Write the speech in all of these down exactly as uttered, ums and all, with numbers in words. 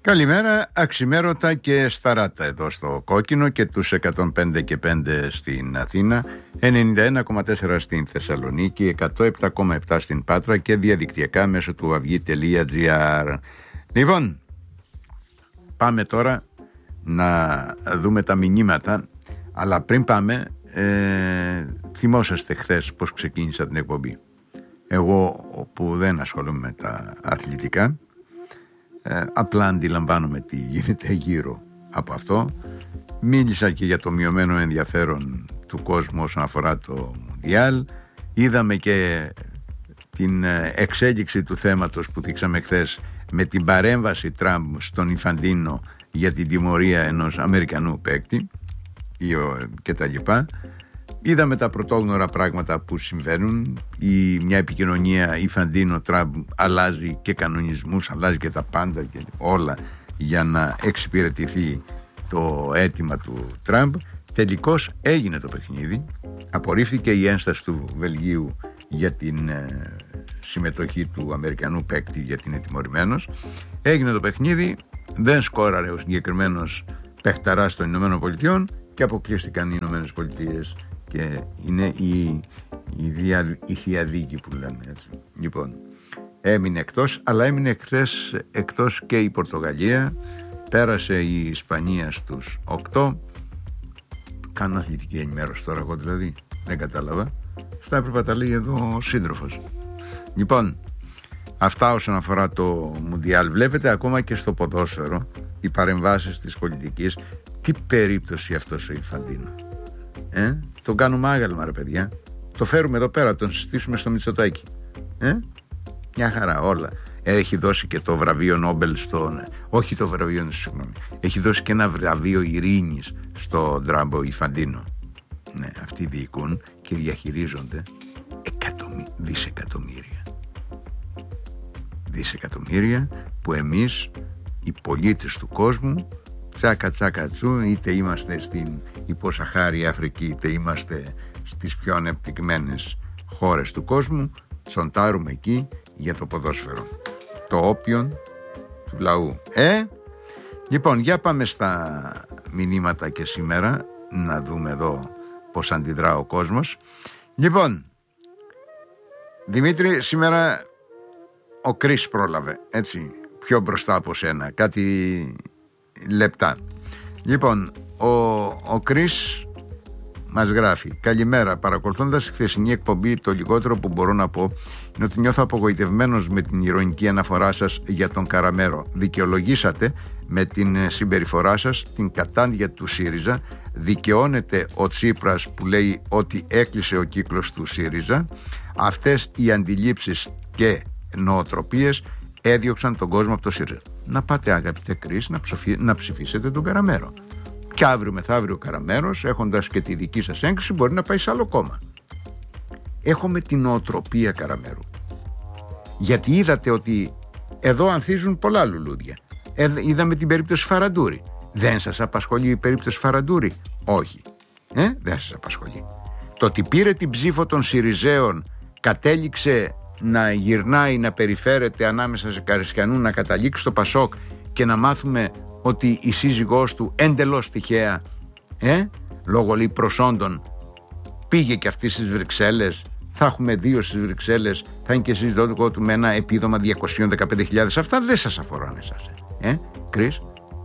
Καλημέρα, αξιμέρωτα και σταράτα εδώ στο Κόκκινο και τους εκατόν πέντε και πέντε στην Αθήνα, ενενήντα ένα κόμμα τέσσερα στην Θεσσαλονίκη, εκατό επτά κόμμα επτά στην Πάτρα και διαδικτυακά μέσω του αυγή τελεία τζι άρ. Λοιπόν, πάμε τώρα να δούμε τα μηνύματα, αλλά πριν πάμε, ε, θυμόσαστε χθες πώς ξεκίνησα την εκπομπή. Εγώ που δεν ασχολούμαι με τα αθλητικά, Ε, απλά αντιλαμβάνομαι τι γίνεται γύρω από αυτό. Μίλησα και για το μειωμένο ενδιαφέρον του κόσμου όσον αφορά το Μουντιάλ. Είδαμε και την εξέλιξη του θέματος που δείξαμε χθες με την παρέμβαση Τραμπ στον Ινφαντίνο για την τιμωρία ενός Αμερικανού παίκτη και τα λοιπά. Είδαμε τα πρωτόγνωρα πράγματα που συμβαίνουν. Η, μια επικοινωνία Ινφαντίνο Τραμπ αλλάζει και κανονισμούς, αλλάζει και τα πάντα και όλα για να εξυπηρετηθεί το αίτημα του Τραμπ. Τελικώς έγινε το παιχνίδι. Απορρίφθηκε η ένσταση του Βελγίου για την ε, συμμετοχή του Αμερικανού παίκτη, γιατί είναι τιμωρημένος. Έγινε το παιχνίδι, δεν σκόραρε ο συγκεκριμένος παιχταράς των Ηνωμένων Πολιτειών και αποκλείστηκαν οι Ηνωμένες Πολιτείες. Και είναι η, η, δια, η θεία δίκη που λέμε έτσι. Λοιπόν, έμεινε εκτός, αλλά έμεινε εκτός, εκτός και η Πορτογαλία. Πέρασε η Ισπανία στους οκτώ. Κάνω αθλητική ενημέρωση τώρα εγώ δηλαδή, δεν κατάλαβα. Αυτά έπρεπε να τα λέει εδώ ο σύντροφος. Λοιπόν, αυτά όσον αφορά το Μουντιάλ. Βλέπετε ακόμα και στο ποδόσφαιρο οι παρεμβάσεις της πολιτικής. Τι περίπτωση αυτός ο Ινφαντίνο, ε? Τον κάνουμε άγαλμα ρε παιδιά. Το φέρουμε εδώ πέρα, τον συστήσουμε στο Μητσοτάκι, ε? Μια χαρά όλα. Έχει δώσει και το βραβείο Νόμπελ στον... Όχι το βραβείο, συγγνώμη. Έχει δώσει και ένα βραβείο ειρήνης στον Τραμπ Ινφαντίνο. Ναι, αυτοί διοικούν και διαχειρίζονται εκατομμύ... δισεκατομμύρια. Δισεκατομμύρια που εμείς οι πολίτες του κόσμου, τσάκα τσάκα τσου, είτε είμαστε στην υποσαχάρη Αφρική είτε είμαστε στις πιο ανεπτυγμένες χώρες του κόσμου, τσοντάρουμε εκεί για το ποδόσφαιρο, το όπιον του λαού. Ε, λοιπόν, για πάμε στα μηνύματα και σήμερα να δούμε εδώ πως αντιδρά ο κόσμος. Λοιπόν, Δημήτρη, σήμερα ο Κρίς πρόλαβε, έτσι, πιο μπροστά από σένα, κάτι λεπτά. Λοιπόν, ο, ο Κρίς μας γράφει: καλημέρα, παρακολουθώντας τη χθεσινή εκπομπή, το λιγότερο που μπορώ να πω είναι ότι νιώθω απογοητευμένος με την ηρωνική αναφορά σας για τον Καραμέρο. Δικαιολογήσατε με την συμπεριφορά σας την κατάντια του ΣΥΡΙΖΑ. Δικαιώνεται ο Τσίπρας που λέει ότι έκλεισε ο κύκλος του ΣΥΡΙΖΑ. Αυτές οι αντιλήψεις και νοοτροπίες έδιωξαν τον κόσμο από το ΣΥΡΙΖΑ. Να πάτε, αγαπητέ Κρίς, να, ψοφι... να ψηφίσετε τον Καραμέρο. Και αύριο μεθαύριο ο Καραμέρος, έχοντας και τη δική σας έγκριση, μπορεί να πάει σε άλλο κόμμα. Έχουμε την νοοτροπία Καραμέρου. Γιατί είδατε ότι εδώ ανθίζουν πολλά λουλούδια. Ε, είδαμε την περίπτωση Φαραντούρη. Δεν σας απασχολεί η περίπτωση Φαραντούρη? Όχι. Ε, δεν σας απασχολεί. Το ότι πήρε την ψήφο των Συριζέων, κατέληξε να γυρνάει, να περιφέρεται ανάμεσα σε Καρισιανού, να καταλήξει στο Πασόκ και να μάθουμε ότι η σύζυγός του εντελώς τυχαία, ε, λόγω λέει προσόντων, πήγε και αυτή στις Βρυξέλλες. Θα έχουμε δύο στις Βρυξέλλες, θα είναι και σύζυγό του με ένα επίδομα διακόσιες δεκαπέντε χιλιάδες. Αυτά δεν σας αφοράνε εσάς, ε, Κρίς.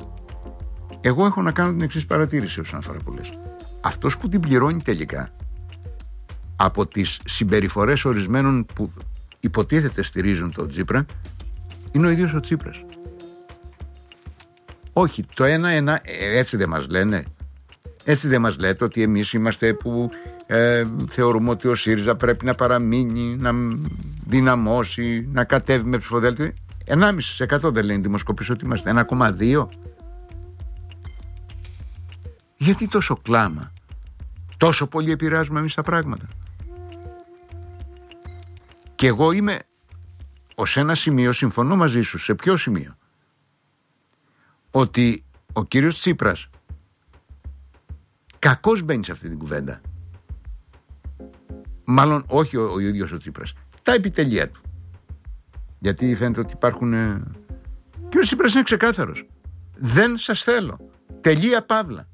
Εγώ έχω να κάνω την εξής παρατήρηση όσον αφορά που λες. Αυτός που την πληρώνει τελικά από τις συμπεριφορές ορισμένων που υποτίθεται στηρίζουν τον Τσίπρα είναι ο ίδιος ο Τσίπρας. Όχι, το ένα, ένα, έτσι δεν μας λένε. Έτσι δεν μας λέτε ότι εμείς είμαστε που ε, θεωρούμε ότι ο ΣΥΡΙΖΑ πρέπει να παραμείνει, να δυναμώσει, να κατέβει με ψηφοδέλτιο. ενάμιση τοις εκατό δεν λένε δημοσκοπήσεις ότι είμαστε, ένα κόμμα δύο. Γιατί τόσο κλάμα? Τόσο πολύ επηρεάζουμε εμείς τα πράγματα. Και εγώ είμαι ως ένα σημείο, συμφωνώ μαζί σου. Σε ποιο σημείο? Ότι ο κύριος Τσίπρας κακώς μπαίνει σε αυτή την κουβέντα. Μάλλον όχι ο, ο ίδιος ο Τσίπρας, τα επιτελεία του. Γιατί φαίνεται ότι υπάρχουν ε, Και ο Τσίπρας είναι ξεκάθαρος. Δεν σας θέλω. Τελεία παύλα.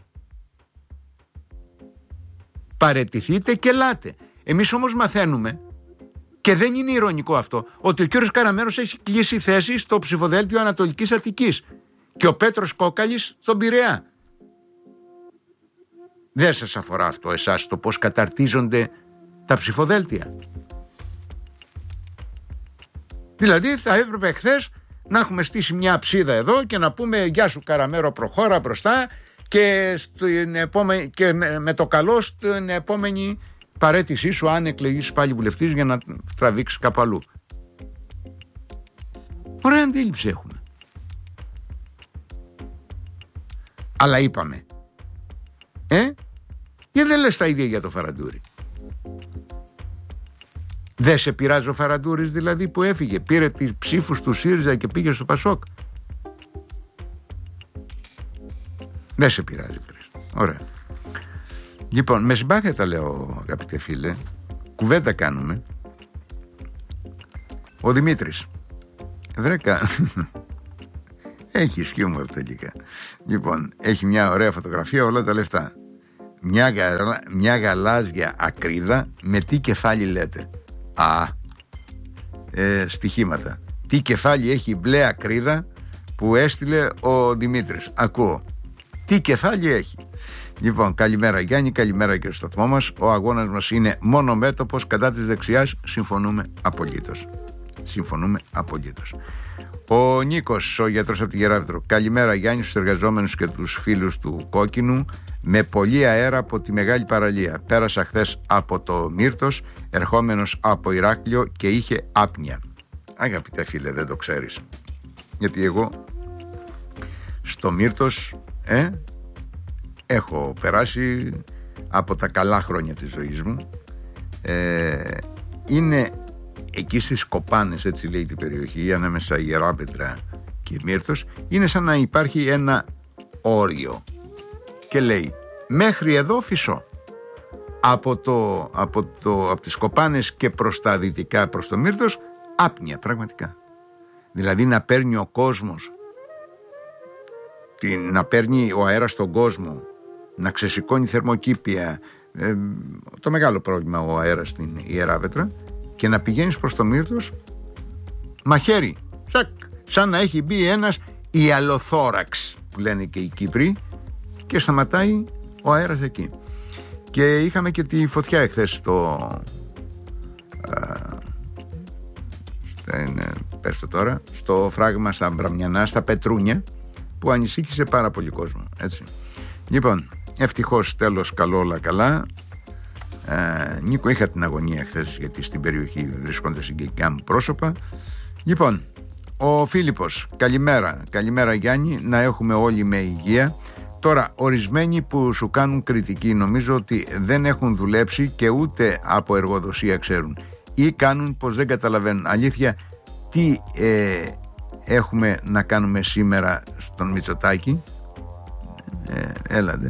Παραιτηθείτε και ελάτε. Εμείς όμως μαθαίνουμε, και δεν είναι ειρωνικό αυτό, ότι ο κύριος Καραμέρος έχει κλείσει θέση στο ψηφοδέλτιο Ανατολικής Αττικής και ο Πέτρος Κόκαλης στον Πειραιά. Δεν σας αφορά αυτό εσάς το πώς καταρτίζονται τα ψηφοδέλτια? Δηλαδή θα έπρεπε χθες να έχουμε στήσει μια ψίδα εδώ και να πούμε «Γεια σου Καραμέρο, προχώρα μπροστά» και, στην επόμενη, και με, με το καλό στην επόμενη παρέτησή σου, αν εκλεγείς πάλι βουλευτής, για να τραβήξεις κάπου αλλού. Ωραία αντίληψη έχουμε. Αλλά είπαμε, ε, γιατί δεν λες τα ίδια για το Φαραντούρι? Δεν σε πειράζει ο Φαραντούρης δηλαδή που έφυγε, πήρε τις ψήφους του ΣΥΡΙΖΑ και πήγε στο ΠΑΣΟΚ? Δεν σε πειράζει. Ωραία. Λοιπόν, με συμπάθεια τα λέω, αγαπητέ φίλε, κουβέντα κάνουμε. Ο Δημήτρης, βρέκα, έχει ισχύ μου αυτελικά. Λοιπόν, έχει μια ωραία φωτογραφία, όλα τα λεφτά. Μια, γα, μια γαλάζια ακρίδα με τι κεφάλι λέτε? Α, ε, στοιχήματα. Τι κεφάλι έχει η μπλε ακρίδα που έστειλε ο Δημήτρης? Ακούω. Τι κεφάλι έχει? Λοιπόν, καλημέρα Γιάννη, καλημέρα και στο σταθμό μας. Ο αγώνας μας είναι μόνο μέτωπος κατά της δεξιάς. Συμφωνούμε απολύτως. Συμφωνούμε απολύτως. Ο Νίκος, ο γιατρός από τη Γεράπετρο. Καλημέρα Γιάννη, στους εργαζόμενους και τους φίλους του Κόκκινου. Με πολύ αέρα από τη Μεγάλη Παραλία. Πέρασα χθες από το Μύρτος, ερχόμενος από Ηράκλειο και είχε άπνοια. Αγαπητέ φίλε, δεν το ξέρεις. Γιατί εγώ στο Μύρτος ε, έχω περάσει από τα καλά χρόνια της ζωής μου. Ε, είναι εκεί στις Κοπάνες, έτσι λέει την περιοχή, ανάμεσα Ιεράπετρα και Μύρτος. Είναι σαν να υπάρχει ένα όριο και λέει μέχρι εδώ φυσό. Από, το, από, το, από τις Κοπάνες και προς τα δυτικά, προς το Μύρτος, άπνοια πραγματικά. Δηλαδή να παίρνει ο κόσμος, την, να παίρνει ο αέρας στον κόσμο, να ξεσηκώνει θερμοκήπια, ε, το μεγάλο πρόβλημα ο αέρας στην Ιεράπετρα, και να πηγαίνεις προς το Μύρτος μαχαίρι, σακ, σαν να έχει μπει ένας ιαλοθόραξ που λένε και οι Κύπροι, και σταματάει ο αέρας εκεί. Και είχαμε και τη φωτιά εχθές στο α, στα, πες το τώρα, στο φράγμα στα Μπραμιανά, στα Πετρούνια, που ανησύχησε πάρα πολύ κόσμο, έτσι. Λοιπόν, ευτυχώς τέλος καλό, όλα καλά. ε, Νίκο, είχα την αγωνία χθες, γιατί στην περιοχή βρισκόνται συγκεκριμένα μου πρόσωπα. Λοιπόν, ο Φίλιππος, καλημέρα. Καλημέρα Γιάννη, να έχουμε όλοι με υγεία. Τώρα, ορισμένοι που σου κάνουν κριτική νομίζω ότι δεν έχουν δουλέψει και ούτε από εργοδοσία ξέρουν, ή κάνουν πως δεν καταλαβαίνουν. Αλήθεια, τι ε, έχουμε να κάνουμε σήμερα στον Μητσοτάκη? ε, Έλατε.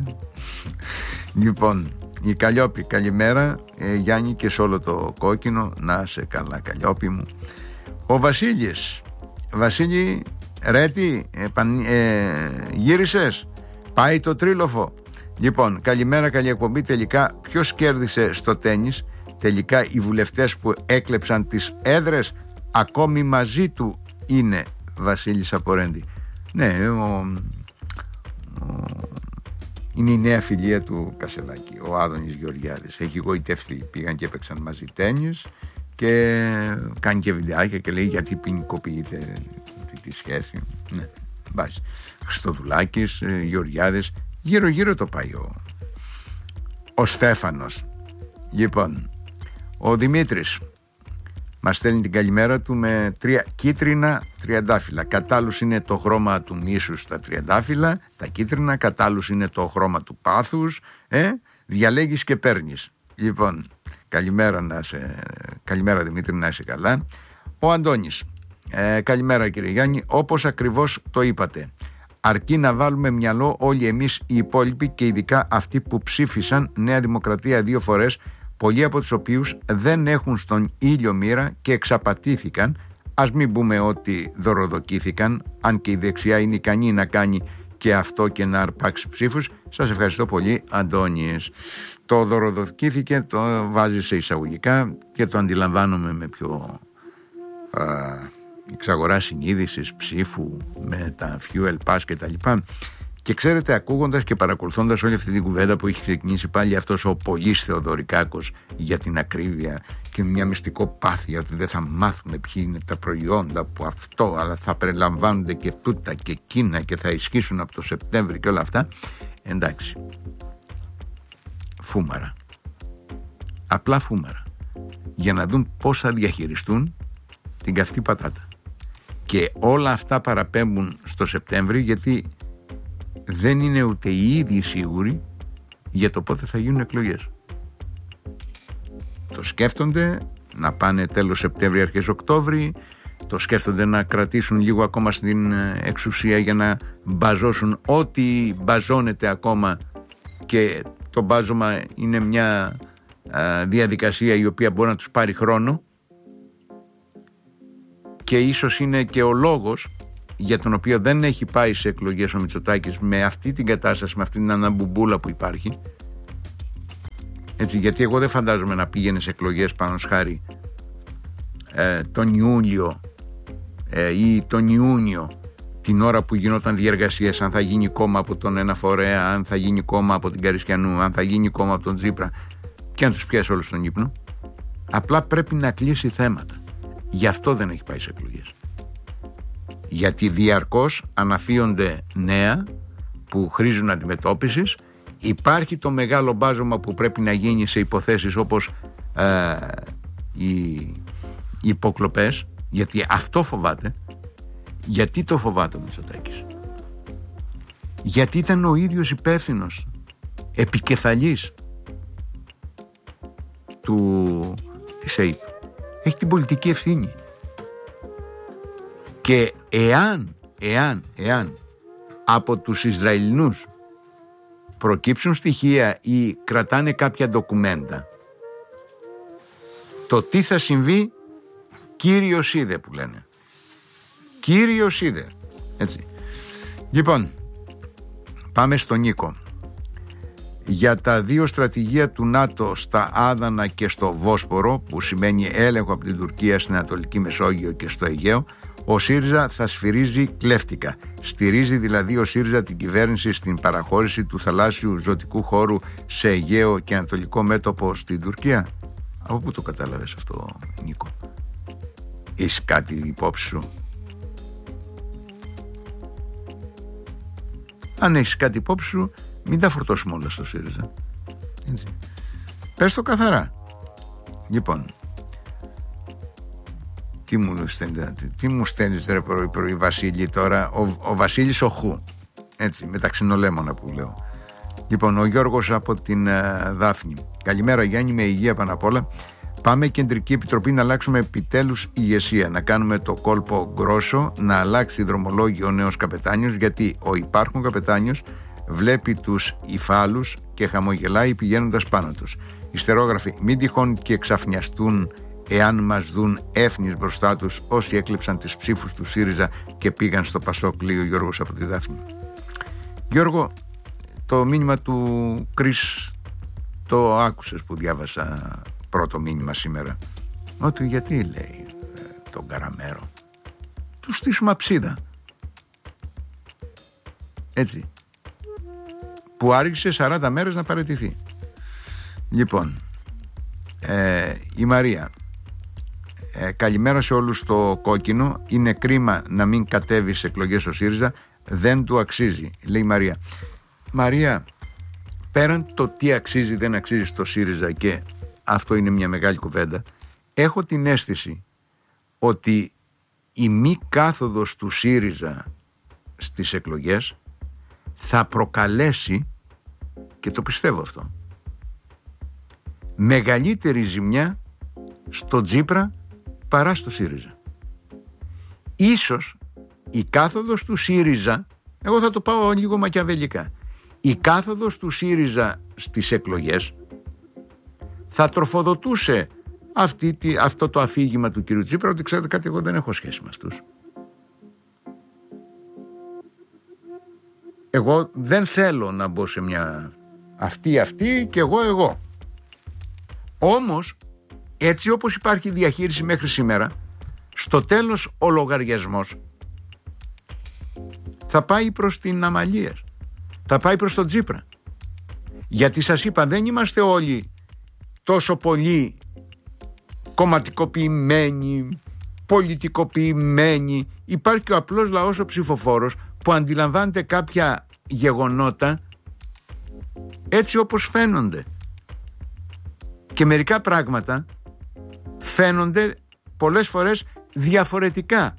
Λοιπόν, η Καλλιόπη, καλημέρα ε, Γιάννη, και σε όλο το Κόκκινο. Να είσαι καλά Καλλιόπη μου. Ο Βασίλης, Βασίλη Ρέτη, ε, παν, ε, γύρισες? Πάει το τρίλοφο. Λοιπόν, καλημέρα, καλή εκπομπή. Τελικά ποιος κέρδισε στο τένις? Τελικά οι βουλευτές που έκλεψαν τις έδρες ακόμη μαζί του είναι? Βασίλης Απορέντη. Ναι, ο, ο, είναι η νέα φιλία του Κασελάκη, ο Άδωνης Γεωργιάδης. Έχει γοητευτεί. Πήγαν και έπαιξαν μαζί τένις και κάνει και βιντεάκια και λέει γιατί ποινικοποιείται αυτή τη σχέση. Ναι, μπας. Χριστοδουλάκης, Γεωργιάδης, γύρω γύρω το πάει ο, ο Στέφανος. Λοιπόν, ο Δημήτρης μας στέλνει την καλημέρα του με τρία κίτρινα τριαντάφυλλα. Κατάλληλος είναι το χρώμα του μίσους στα τριαντάφυλλα, τα κίτρινα, κατάλληλος είναι το χρώμα του πάθους. ε? Διαλέγεις και παίρνεις. Λοιπόν, καλημέρα, να σε, καλημέρα Δημήτρη, να είσαι καλά. Ο Αντώνης, ε, καλημέρα κύριε Γιάννη, όπως ακριβώς το είπατε, αρκεί να βάλουμε μυαλό όλοι εμείς οι υπόλοιποι, και ειδικά αυτοί που ψήφισαν Νέα Δημοκρατία δύο φορές, πολλοί από τους οποίους δεν έχουν στον ήλιο μοίρα και εξαπατήθηκαν, Ας μην πούμε ότι δωροδοκήθηκαν, αν και η δεξιά είναι ικανή να κάνει και αυτό και να αρπάξει ψήφους. Σας ευχαριστώ πολύ, Αντώνιες. Το δωροδοκήθηκε, το βάζει σε εισαγωγικά και το αντιλαμβάνομαι με πιο α, εξαγορά συνείδησης ψήφου, με τα fuel pass και τα λοιπά. Και ξέρετε, ακούγοντας και παρακολουθώντας όλη αυτή την κουβέντα που έχει ξεκινήσει πάλι αυτός ο Πολύς Θεοδωρικάκος για την ακρίβεια και μια μυστικοπάθεια ότι δεν θα μάθουμε ποιοι είναι τα προϊόντα που αυτό, αλλά θα περιλαμβάνονται και τούτα και εκείνα και θα ισχύσουν από το Σεπτέμβρη και όλα αυτά, εντάξει, φούμαρα, απλά φούμαρα, για να δουν πώς θα διαχειριστούν την καυτή πατάτα. Και όλα αυτά παραπέμπουν στο Σεπτέμβρη, γιατί δεν είναι ούτε οι ίδιοι σίγουροι για το πότε θα γίνουν εκλογές. Το σκέφτονται να πάνε τέλος Σεπτέμβρη, αρχές Οκτώβρη, το σκέφτονται να κρατήσουν λίγο ακόμα στην εξουσία για να μπαζώσουν ό,τι μπαζώνεται ακόμα, και το μπάζωμα είναι μια α, διαδικασία η οποία μπορεί να τους πάρει χρόνο, και ίσως είναι και ο λόγος για τον οποίο δεν έχει πάει σε εκλογές ο Μητσοτάκης με αυτή την κατάσταση, με αυτή την αναμπουμπούλα που υπάρχει. Έτσι, γιατί εγώ δεν φαντάζομαι να πήγαινε σε εκλογές πάνω σχάρι ε, τον Ιούλιο ε, ή τον Ιούνιο, την ώρα που γινόταν διεργασίες, αν θα γίνει κόμμα από τον ένα φορέα, αν θα γίνει κόμμα από την Καρισκιανού, αν θα γίνει κόμμα από τον Τσίπρα, και να τους πιάσει όλους στον ύπνο. Απλά πρέπει να κλείσει θέματα. Γι' αυτό δεν έχει πάει σε εκλογές. Γιατί διαρκώς αναφύονται νέα που χρήζουν αντιμετώπισης. Υπάρχει το μεγάλο μπάζωμα που πρέπει να γίνει σε υποθέσεις όπως ε, οι, οι υποκλοπές, γιατί αυτό φοβάται. Γιατί το φοβάται ο Μητσοτάκης? Γιατί ήταν ο ίδιος υπεύθυνος, επικεφαλής του, της ΕΙΠ. Έχει την πολιτική ευθύνη. Και εάν, εάν, εάν από τους Ισραηλινούς προκύψουν στοιχεία ή κρατάνε κάποια ντοκουμέντα, το τι θα συμβεί, κύριος είδε που λένε. Κύριος είδε. Έτσι. Λοιπόν, πάμε στον Νίκο. Για τα δύο στρατηγία του ΝΑΤΟ στα Άδανα και στο Βόσπορο, που σημαίνει έλεγχο από την Τουρκία στην Ανατολική Μεσόγειο και στο Αιγαίο, ο ΣΥΡΙΖΑ θα σφυρίζει κλέφτικα. Στηρίζει δηλαδή ο ΣΥΡΙΖΑ την κυβέρνηση στην παραχώρηση του θαλάσσιου ζωτικού χώρου σε Αιγαίο και Ανατολικό μέτωπο στην Τουρκία. Από πού το κατάλαβες αυτό, Νίκο? Έχεις κάτι υπόψη σου? Αν έχεις κάτι υπόψη σου, μην τα φορτώσουμε όλα στο ΣΥΡΙΖΑ. Έτσι. Πες το καθαρά. Λοιπόν, τι μου στέλνεις, τι μου στέλνεις ρε πρωί πρωί Βασίλη τώρα? Ο, ο Βασίλης ο Χου, έτσι, με τα ξινολέμωνα που λέω. Λοιπόν, ο Γιώργος από την uh, Δάφνη. Καλημέρα Γιάννη, με υγεία πάνω απ' όλα. Πάμε Κεντρική Επιτροπή να αλλάξουμε επιτέλους ηγεσία, να κάνουμε το κόλπο γκρόσο, να αλλάξει δρομολόγιο ο νέος καπετάνιος, γιατί ο υπάρχον καπετάνιος βλέπει τους υφάλους και χαμογελάει πηγαίνοντας πάνω τους. Ιστερόγραφοι, μην τυχόν και εξαφνιαστούν εάν μας δουν έφνης μπροστά τους όσοι έκλεψαν τις ψήφους του ΣΥΡΙΖΑ και πήγαν στο Πασόκ, λέει ο Γιώργος από τη Δάφνη. Γιώργο, το μήνυμα του Κρίς το άκουσες που διάβασα πρώτο μήνυμα σήμερα? Ότι γιατί, λέει, τον Καραμέρο του στήσουμε αψίδα, έτσι, που άργησε σαράντα μέρες να παραιτηθεί. Λοιπόν, ε, η Μαρία, ε, καλημέρα σε όλους στο κόκκινο. Είναι κρίμα να μην κατέβει σε εκλογές ο ΣΥΡΙΖΑ, δεν του αξίζει, λέει η Μαρία. Μαρία, πέραν το τι αξίζει δεν αξίζει στο ΣΥΡΙΖΑ, και αυτό είναι μια μεγάλη κουβέντα, έχω την αίσθηση ότι η μη κάθοδος του ΣΥΡΙΖΑ στις εκλογές θα προκαλέσει, και το πιστεύω αυτό, μεγαλύτερη ζημιά στο Τσίπρα παρά στο ΣΥΡΙΖΑ. Ίσως η κάθοδος του ΣΥΡΙΖΑ, εγώ θα το πάω λίγο μακιαβελικά, η κάθοδος του ΣΥΡΙΖΑ στις εκλογές θα τροφοδοτούσε αυτή, αυτό το αφήγημα του κύριου Τσίπρα, ότι ξέρετε κάτι, εγώ δεν έχω σχέση με αυτούς. Εγώ δεν θέλω να μπω σε μια αυτή αυτή και εγώ εγώ. Όμως, έτσι όπως υπάρχει διαχείριση μέχρι σήμερα, στο τέλος ο λογαριασμός θα πάει προς την Αμαλία, θα πάει προς τον Τσίπρα. Γιατί σας είπα, δεν είμαστε όλοι τόσο πολύ κομματικοποιημένοι, πολιτικοποιημένοι. Υπάρχει ο απλός λαός, ο ψηφοφόρος, που αντιλαμβάνεται κάποια γεγονότα έτσι όπως φαίνονται. Και μερικά πράγματα φαίνονται πολλές φορές διαφορετικά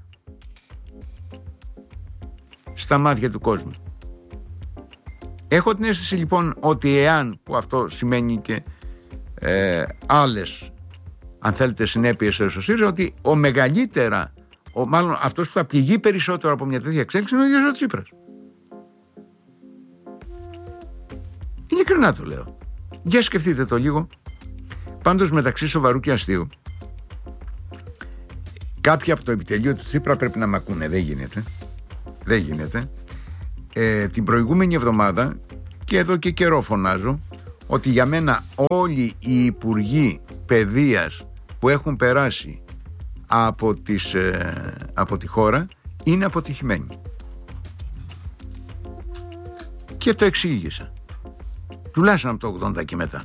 στα μάτια του κόσμου. Έχω την αίσθηση λοιπόν ότι εάν, που αυτό σημαίνει και ε, άλλες, αν θέλετε, συνέπειες στο ΣΥΡΙΖΑ, ότι ο μεγαλύτερα, ο, μάλλον αυτός που θα πληγεί περισσότερο από μια τέτοια εξέλιξη είναι ο ίδιος ο Τσίπρας. Ειλικρινά το λέω. Για σκεφτείτε το λίγο. Πάντως, μεταξύ σοβαρού και αστείου, κάποιοι από το επιτελείο του Τσίπρα πρέπει να μ' ακούνε. Δεν γίνεται. Δεν γίνεται. Ε, την προηγούμενη εβδομάδα, και εδώ και καιρό φωνάζω, ότι για μένα όλοι οι υπουργοί παιδείας που έχουν περάσει από, τις, ε, από τη χώρα είναι αποτυχημένοι. Και το εξήγησα. Τουλάχιστον από το ογδόντα και μετά.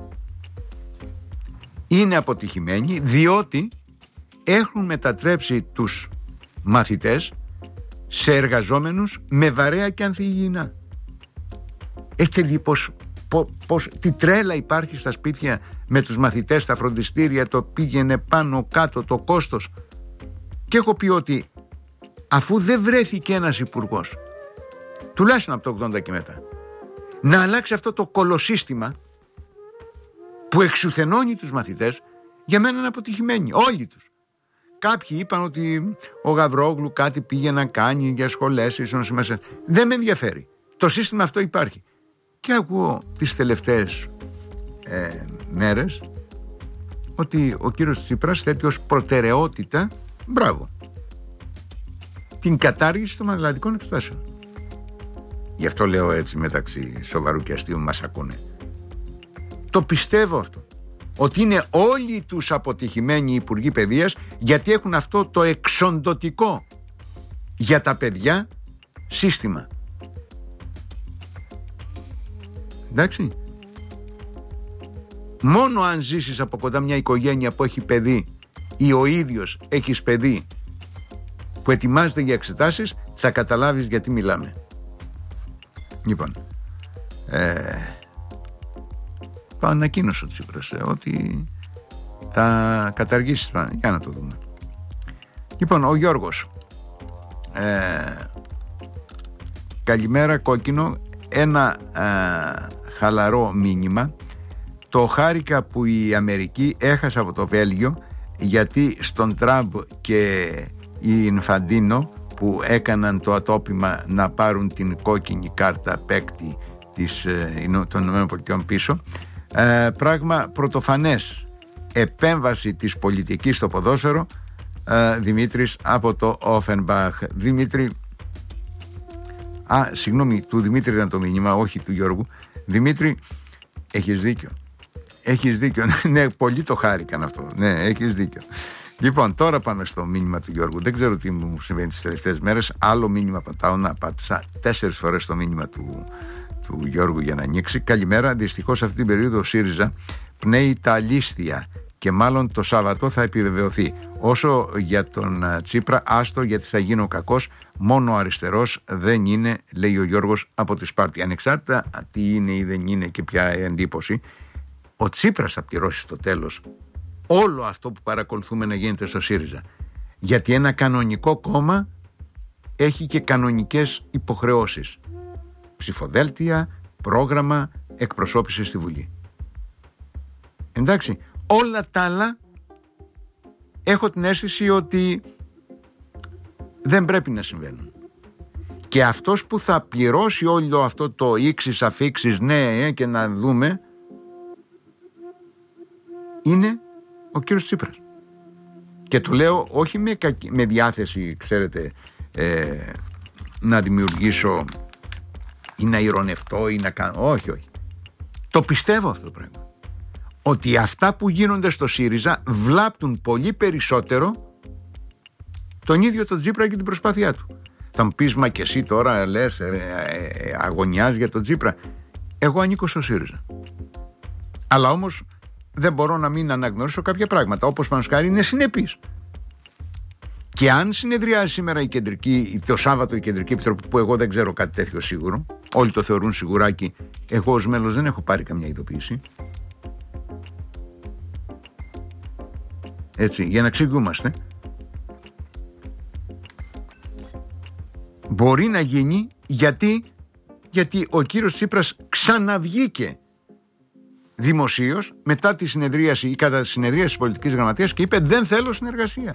Είναι αποτυχημένοι διότι έχουν μετατρέψει τους μαθητές σε εργαζόμενους με βαρέα και ανθυγιεινά. Έχετε δει πως, πως, πως, τι τρέλα υπάρχει στα σπίτια με τους μαθητές, στα φροντιστήρια, το πήγαινε πάνω κάτω το κόστος. Και έχω πει ότι αφού δεν βρέθηκε ένας υπουργός, τουλάχιστον από το ογδόντα και μετά, να αλλάξει αυτό το κολοσύστημα που εξουθενώνει τους μαθητές, για μένα είναι αποτυχημένοι, όλοι τους. Κάποιοι είπαν ότι ο Γαβρόγλου κάτι πήγε να κάνει για σχολές, ίσως μέσα. Δεν με ενδιαφέρει. Το σύστημα αυτό υπάρχει. Και ακούω τις τελευταίες ε, μέρες ότι ο κύριος Τσίπρας θέτει ως προτεραιότητα, μπράβο, την κατάργηση των μαθηματικών εξετάσεων. Γι' αυτό λέω έτσι, μεταξύ σοβαρού και αστείου μας ακούνε. Το πιστεύω αυτό. Ότι είναι όλοι τους αποτυχημένοι υπουργοί παιδείας, γιατί έχουν αυτό το εξοντωτικό για τα παιδιά σύστημα. Εντάξει. Μόνο αν ζήσεις από κοντά μια οικογένεια που έχει παιδί ή ο ίδιος έχεις παιδί που ετοιμάζεται για εξετάσεις, θα καταλάβεις γιατί μιλάμε. Λοιπόν, ε, ανακοίνωσε ο Τσίπρας ε, ότι θα καταργήσει. Για να το δούμε. Λοιπόν, ο Γιώργος, ε, καλημέρα κόκκινο, ένα ε, χαλαρό μήνυμα. Το χάρηκα που η Αμερική έχασε από το Βέλγιο, γιατί στον Τραμπ και η Ινφαντίνο που έκαναν το ατόπιμα να πάρουν την κόκκινη κάρτα παίκτη της, των ΗΠΑ πίσω, ε, πράγμα πρωτοφανές, επέμβαση της πολιτικής στο ποδόσφαιρο. ε, Δημήτρης από το Όφενμπαχ. Δημήτρη, α, συγγνώμη, του Δημήτρη ήταν το μήνυμα, όχι του Γιώργου. Δημήτρη, έχεις δίκιο. Έχεις δίκιο. Ναι, πολλοί το χάρηκαν αυτό. Ναι, έχεις δίκιο. Λοιπόν, τώρα πάμε στο μήνυμα του Γιώργου. Δεν ξέρω τι μου συμβαίνει τις τελευταίες μέρες. Άλλο μήνυμα πατάω, να πάτησα τέσσερις φορές το μήνυμα του, του Γιώργου για να ανοίξει. Καλημέρα. Δυστυχώς αυτή την περίοδο ο ΣΥΡΙΖΑ πνέει τα λίστια και μάλλον το Σάββατο θα επιβεβαιωθεί. Όσο για τον Τσίπρα, άστο, γιατί θα γίνει ο κακός. Μόνο ο αριστερός δεν είναι, λέει ο Γιώργος από τη Σπάρτη. Ανεξάρτητα τι είναι ή δεν είναι και ποια εντύπωση, ο Τσίπρας θα πληρώσει στο τέλος όλο αυτό που παρακολουθούμε να γίνεται στο ΣΥΡΙΖΑ. Γιατί ένα κανονικό κόμμα έχει και κανονικές υποχρεώσεις. Ψηφοδέλτια, πρόγραμμα, εκπροσώπηση στη Βουλή. Εντάξει, όλα τα άλλα έχω την αίσθηση ότι δεν πρέπει να συμβαίνουν. Και αυτός που θα πληρώσει όλο αυτό το ήξις αφήξεις, ναι, και να δούμε, είναι ο κύριος Τσίπρας. Και το λέω όχι με, κακ... με διάθεση, ξέρετε, ε, να δημιουργήσω ή να ειρωνευτώ ή να κάνω. Όχι, όχι. Το πιστεύω αυτό το πράγμα. Ότι αυτά που γίνονται στο ΣΥΡΙΖΑ βλάπτουν πολύ περισσότερο τον ίδιο τον Τσίπρα και την προσπάθειά του. Θα μου πεις, μα και εσύ τώρα λες, ε, ε, ε, αγωνιάς για τον Τσίπρα. Εγώ ανήκω στο ΣΥΡΙΖΑ. Αλλά όμως δεν μπορώ να μην αναγνωρίσω κάποια πράγματα. Όπως πάνω σκάρι είναι συνεπής. Και αν συνεδριάζει σήμερα η κεντρική, το Σάββατο η Κεντρική Επιτροπή, που εγώ δεν ξέρω κάτι τέτοιο σίγουρο, όλοι το θεωρούν σιγουράκι, εγώ ως μέλος δεν έχω πάρει καμιά ειδοποίηση. Έτσι, για να εξηγούμαστε. Μπορεί να γίνει γιατί, γιατί ο κύριος Τσίπρας ξαναβγήκε δημοσίως μετά τη συνεδρίαση ή κατά τη συνεδρίαση της πολιτικής γραμματείας και είπε δεν θέλω συνεργασία.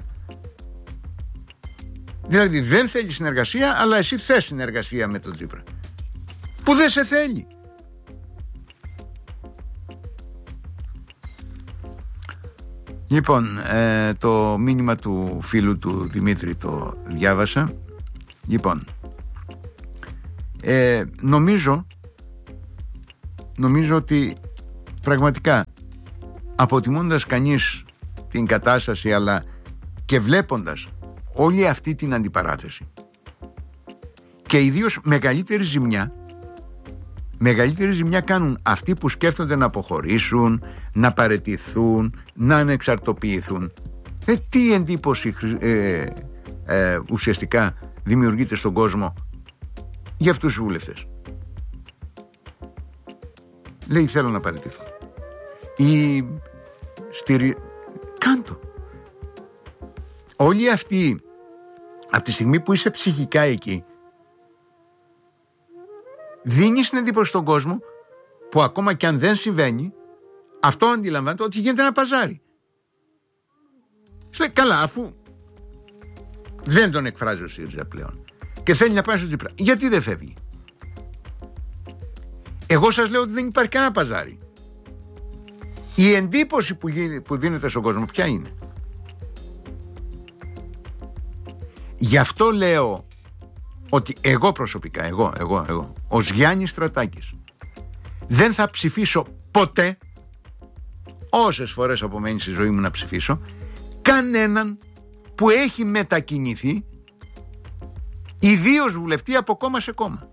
Δηλαδή δεν θέλει συνεργασία, αλλά εσύ θες συνεργασία με τον Τσίπρα που δεν σε θέλει. Λοιπόν, ε, το μήνυμα του φίλου του Δημήτρη το διάβασα. Λοιπόν, ε, νομίζω νομίζω ότι πραγματικά αποτιμώντας κανείς την κατάσταση αλλά και βλέποντας όλη αυτή την αντιπαράθεση και ιδίως μεγαλύτερη ζημιά μεγαλύτερη ζημιά κάνουν αυτοί που σκέφτονται να αποχωρήσουν, να παραιτηθούν, να ανεξαρτοποιηθούν. Ε, τι εντύπωση ε, ε, ουσιαστικά δημιουργείται στον κόσμο για αυτούς τους βουλευτές. Λέει θέλω να παραιτηθώ ή στηρι... κάντο. Όλοι αυτοί από τη στιγμή που είσαι ψυχικά εκεί δίνεις την εντύπωση στον κόσμο που ακόμα και αν δεν συμβαίνει αυτό αντιλαμβάνεται ότι γίνεται ένα παζάρι. Σου λέει καλά, αφού δεν τον εκφράζει ο ΣΥΡΙΖΑ πλέον και θέλει να πάει στο Τσίπρα, γιατί δεν φεύγει? Εγώ σας λέω ότι δεν υπάρχει κανένα παζάρι. Η εντύπωση που, γίνει, που δίνεται στον κόσμο ποια είναι? Γι' αυτό λέω ότι εγώ προσωπικά, εγώ, εγώ, εγώ, ως Γιάννης Στρατάκης, δεν θα ψηφίσω ποτέ, όσες φορές απομένει στη ζωή μου να ψηφίσω, κανέναν που έχει μετακινηθεί, ιδίως βουλευτή από κόμμα σε κόμμα.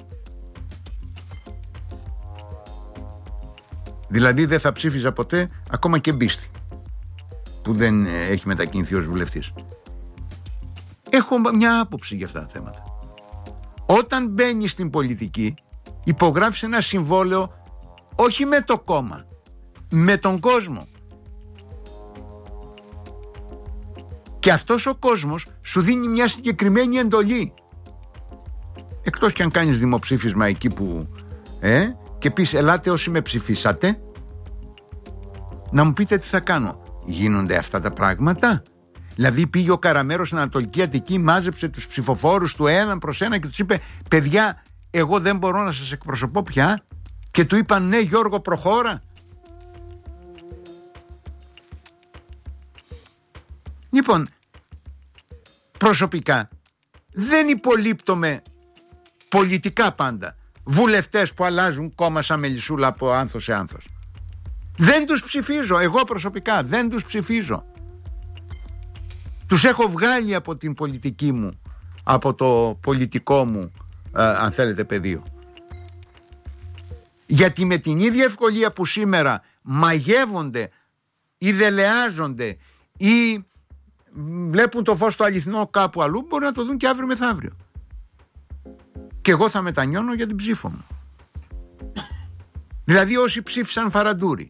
Δηλαδή δεν θα ψήφιζα ποτέ ακόμα και Μπίστη, που δεν έχει μετακινηθεί ως βουλευτής. Έχω μια άποψη για αυτά τα θέματα. Όταν μπαίνει στην πολιτική, υπογράφεις ένα συμβόλαιο όχι με το κόμμα, με τον κόσμο. Και αυτός ο κόσμος σου δίνει μια συγκεκριμένη εντολή. Εκτός κι αν κάνεις δημοψήφισμα εκεί που ε, και πεις ελάτε όσοι με ψηφίσατε, να μου πείτε τι θα κάνω. Γίνονται αυτά τα πράγματα? Δηλαδή πήγε ο Καραμέρος στην Ανατολική Αττική, μάζεψε τους ψηφοφόρους του έναν προς ένα και τους είπε παιδιά, εγώ δεν μπορώ να σας εκπροσωπώ πια, και του είπαν ναι Γιώργο προχώρα. Λοιπόν, προσωπικά δεν υπολείπτομαι πολιτικά πάντα βουλευτές που αλλάζουν κόμμα σαν μελισσούλα από άνθος σε άνθος. Δεν τους ψηφίζω, εγώ προσωπικά δεν τους ψηφίζω. Τους έχω βγάλει από την πολιτική μου, από το πολιτικό μου, ε, αν θέλετε, πεδίο. Γιατί με την ίδια ευκολία που σήμερα μαγεύονται ή δελεάζονται ή βλέπουν το φως το αληθινό κάπου αλλού, μπορεί να το δουν και αύριο μεθαύριο. Και εγώ θα μετανιώνω για την ψήφο μου. Δηλαδή όσοι ψήφισαν Φαραντούρη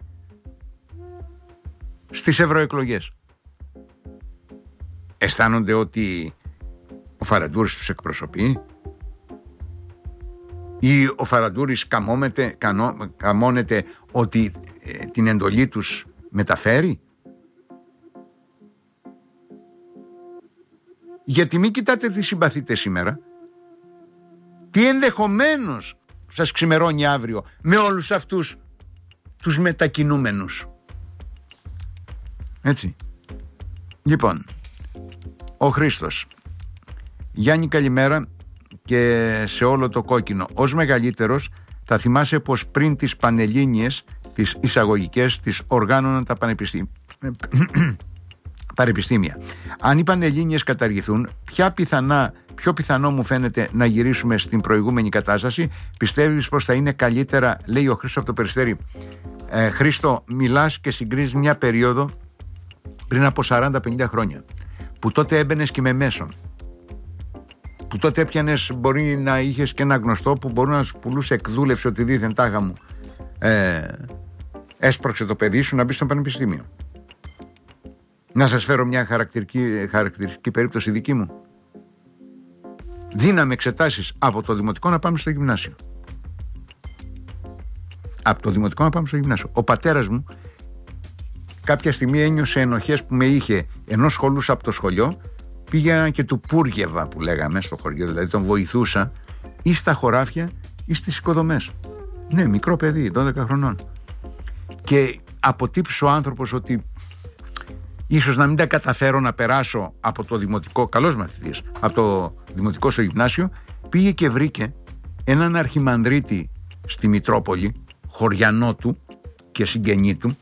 στις ευρωεκλογές αισθάνονται ότι ο Φαραντούρης τους εκπροσωπεί, ή ο Φαραντούρης καμώνεται, καμώνεται ότι ε, την εντολή τους μεταφέρει? Γιατί μην κοιτάτε τι συμπαθείτε σήμερα, τι ενδεχομένως σας ξημερώνει αύριο με όλους αυτούς τους μετακινούμενους. Έτσι. Λοιπόν, ο Χρήστος. Γιάννη, καλημέρα και σε όλο το κόκκινο. Ως μεγαλύτερος θα θυμάσαι πως πριν τις πανελλήνιες, τις εισαγωγικές, τις οργάνωναν τα πανεπιστήμια. Πανεπιστήμια. Αν οι πανελλήνιες καταργηθούν, ποια πιθανά, πιο πιθανό μου φαίνεται να γυρίσουμε στην προηγούμενη κατάσταση? Πιστεύεις πως θα είναι καλύτερα, λέει ο Χρήστος από το Περιστέρι. Ε, Χρήστο, μιλάς και συγκρίνεις μια περίοδο πριν από σαράντα πενήντα χρόνια, που τότε έμπαινες και με μέσον, που τότε έπιανες, μπορεί να είχες και ένα γνωστό που μπορεί να σου πουλούσε, εκδούλευσε ότι δίθεν τάγα μου ε, έσπρωξε το παιδί σου να μπει στο πανεπιστήμιο. Να σας φέρω μια χαρακτηριστική, χαρακτηριστική περίπτωση δική μου. Δίναμε εξετάσεις από το δημοτικό να πάμε στο γυμνάσιο. Από το δημοτικό να πάμε στο γυμνάσιο. Ο πατέρας μου κάποια στιγμή ένιωσε ενοχές που με είχε, ενώ σχολούσα από το σχολείο, πήγαινα και του πούργευα, που λέγαμε στο χωριό, δηλαδή τον βοηθούσα ή στα χωράφια ή στις οικοδομές. Ναι, μικρό παιδί, δώδεκα χρονών. Και αποτύπησε ο άνθρωπος ότι ίσως να μην τα καταφέρω να περάσω από το δημοτικό, καλός μαθητής, από το δημοτικό στο γυμνάσιο, πήγε και βρήκε έναν αρχιμανδρίτη στη Μητρόπολη, χωριανό του και συγγενή του,